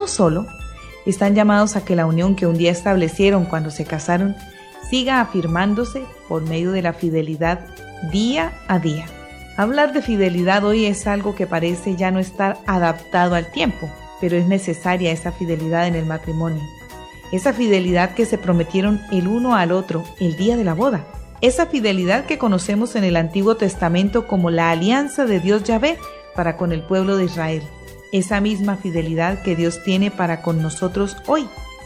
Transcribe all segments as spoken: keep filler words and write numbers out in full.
solo, están llamados a que la unión que un día establecieron cuando se casaron siga afirmándose por medio de la fidelidad día a día. Hablar de fidelidad hoy es algo que parece ya no estar adaptado al tiempo, pero es necesaria esa fidelidad en el matrimonio. Esa fidelidad que se prometieron el uno al otro el día de la boda. Esa fidelidad que conocemos en el Antiguo Testamento como la alianza de Dios Yahvé para con el pueblo de Israel. Esa misma fidelidad que Dios tiene para con nosotros hoy.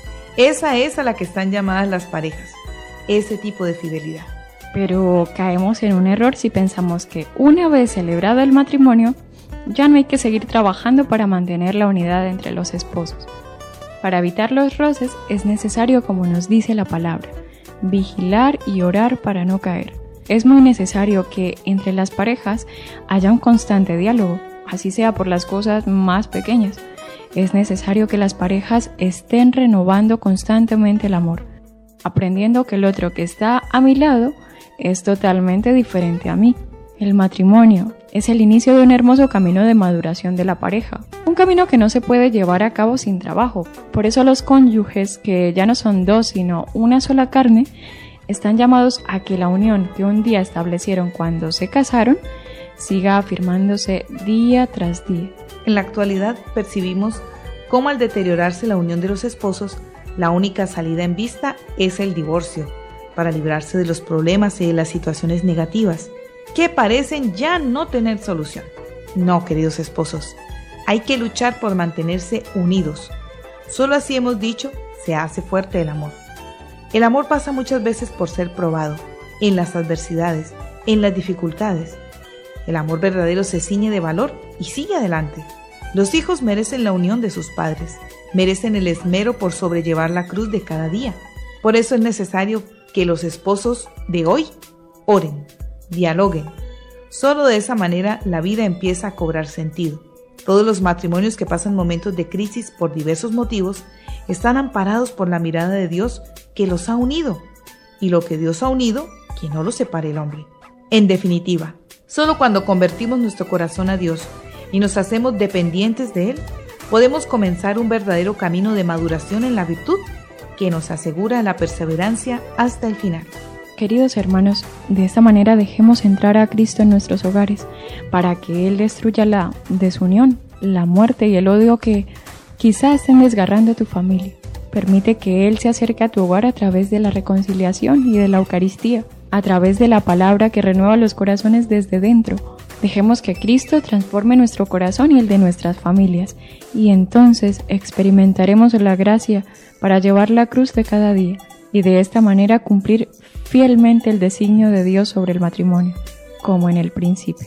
Esa es a la que están llamadas las parejas. Ese tipo de fidelidad. Pero caemos en un error si pensamos que una vez celebrado el matrimonio, ya no hay que seguir trabajando para mantener la unidad entre los esposos. Para evitar los roces es necesario, como nos dice la palabra, vigilar y orar para no caer. Es muy necesario que entre las parejas haya un constante diálogo, así sea por las cosas más pequeñas. Es necesario que las parejas estén renovando constantemente el amor, aprendiendo que el otro que está a mi lado es totalmente diferente a mí. El matrimonio es el inicio de un hermoso camino de maduración de la pareja, un camino que no se puede llevar a cabo sin trabajo. Por eso los cónyuges, que ya no son dos sino una sola carne, están llamados a que la unión que un día establecieron cuando se casaron siga afirmándose día tras día. En la actualidad percibimos cómo al deteriorarse la unión de los esposos, la única salida en vista es el divorcio, para librarse de los problemas y de las situaciones negativas, que parecen ya no tener solución. No, queridos esposos, hay que luchar por mantenerse unidos. Solo así, hemos dicho, se hace fuerte el amor. El amor pasa muchas veces por ser probado, en las adversidades, en las dificultades. El amor verdadero se ciñe de valor y sigue adelante. Los hijos merecen la unión de sus padres, merecen el esmero por sobrellevar la cruz de cada día. Por eso es necesario que los esposos de hoy oren, dialoguen. Solo de esa manera la vida empieza a cobrar sentido. Todos los matrimonios que pasan momentos de crisis por diversos motivos están amparados por la mirada de Dios que los ha unido. Y lo que Dios ha unido, que no lo separe el hombre. En definitiva, solo cuando convertimos nuestro corazón a Dios y nos hacemos dependientes de Él, podemos comenzar un verdadero camino de maduración en la virtud que nos asegura la perseverancia hasta el final. Queridos hermanos, de esta manera dejemos entrar a Cristo en nuestros hogares para que Él destruya la desunión, la muerte y el odio que quizá estén desgarrando tu familia. Permite que Él se acerque a tu hogar a través de la reconciliación y de la Eucaristía, a través de la palabra que renueva los corazones desde dentro. Dejemos que Cristo transforme nuestro corazón y el de nuestras familias, y entonces experimentaremos la gracia para llevar la cruz de cada día, y de esta manera cumplir fielmente el designio de Dios sobre el matrimonio, como en el principio.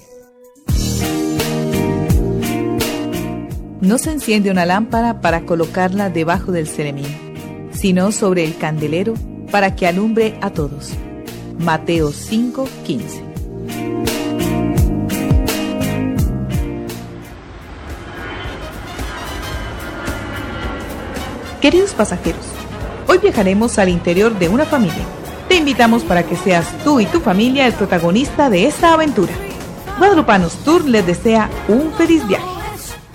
No se enciende una lámpara para colocarla debajo del ceremín, sino sobre el candelero para que alumbre a todos. Mateo cinco quince. Queridos pasajeros, hoy viajaremos al interior de una familia. Te invitamos para que seas tú y tu familia el protagonista de esta aventura. Guadalupanos Tour les desea un feliz viaje.